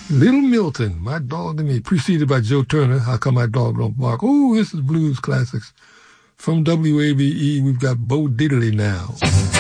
Little Milton, My Dog and Me, preceded by Joe Turner, How Come My Dog Don't Bark. Oh, this is Blues Classics. From WABE, we've got Bo Diddley now.